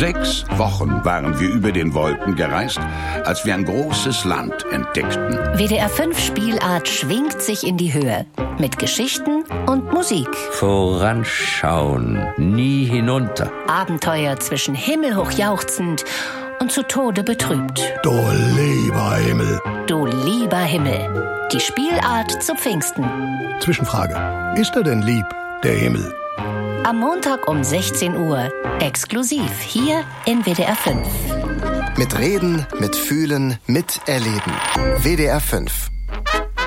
6 Wochen waren wir über den Wolken gereist, als wir ein großes Land entdeckten. WDR 5 Spielart schwingt sich in die Höhe. Mit Geschichten und Musik. Voranschauen, nie hinunter. Abenteuer zwischen himmelhoch jauchzend und zu Tode betrübt. Du lieber Himmel. Du lieber Himmel. Die Spielart zu Pfingsten. Zwischenfrage. Ist er denn lieb, der Himmel? Am Montag um 16 Uhr. Exklusiv hier in WDR 5. Mit Reden, mit Fühlen, mit Erleben. WDR 5.